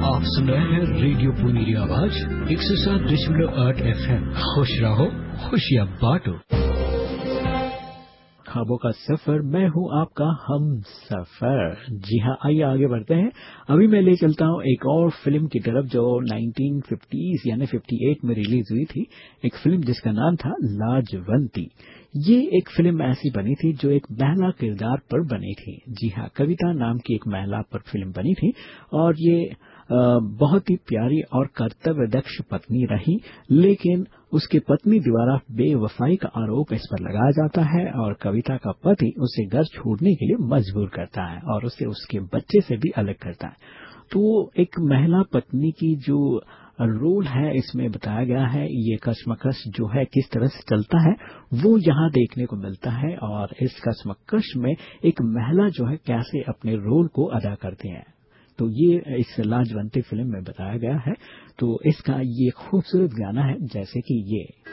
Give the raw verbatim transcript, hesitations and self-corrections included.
आप सुन रहे हैं रेडियो पुनीरी आवाज एक सौ सात दशमलव आठ एफ एम। खुश रहो, खुशियाँ बांटो। ख्वाबों का सफर, मैं हूँ आपका हम सफर। जी हाँ, आइए आगे बढ़ते हैं। अभी मैं ले चलता हूँ एक और फिल्म की तरफ जो नाइनटीन फिफ्टीज़ यानी अट्ठावन में रिलीज हुई थी। एक फिल्म जिसका नाम था लाजवंती। ये एक फिल्म ऐसी बनी थी जो एक महिला किरदार पर बनी थी। जी हाँ, कविता नाम की एक महिला पर फिल्म बनी थी और ये आ, बहुत ही प्यारी और कर्तव्य दक्ष पत्नी रही, लेकिन उसके पत्नी द्वारा बेवफाई का आरोप इस पर लगाया जाता है और कविता का पति उसे घर छोड़ने के लिए मजबूर करता है और उसे उसके बच्चे से भी अलग करता है। तो एक महिला पत्नी की जो रोल है इसमें बताया गया है, ये कश्मकश जो है किस तरह से चलता है वो यहाँ देखने को मिलता है और इस कश्मकश में एक महिला जो है कैसे अपने रोल को अदा करती है, तो ये इस लाजवंती फिल्म में बताया गया है। तो इसका ये खूबसूरत गाना है जैसे कि ये